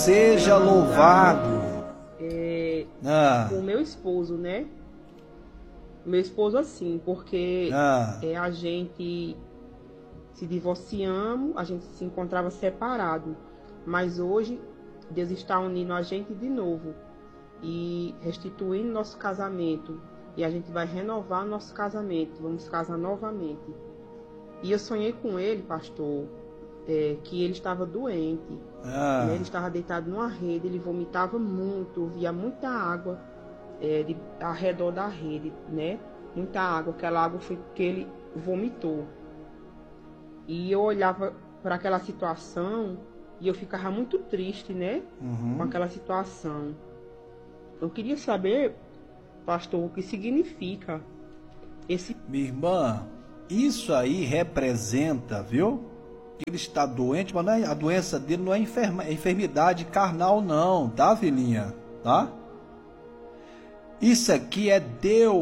seja louvado. O meu esposo, né? Meu esposo assim, porque a gente se divorciamos, a gente se encontrava separado, mas hoje Deus está unindo a gente de novo e restituindo nosso casamento, e a gente vai renovar nosso casamento, vamos casar novamente. E eu sonhei com ele, pastor, que ele estava doente, né? Ele estava deitado numa rede, ele vomitava muito, via muita água ao redor da rede, né? Muita água, aquela água foi que ele vomitou. E eu olhava para aquela situação e eu ficava muito triste, né? Com aquela situação. Eu queria saber, pastor, o que significa esse... Minha irmã, isso aí representa, viu? Ele está doente, mas a doença dele não é enfermidade carnal não, tá, filhinha? Tá? Isso aqui é Deus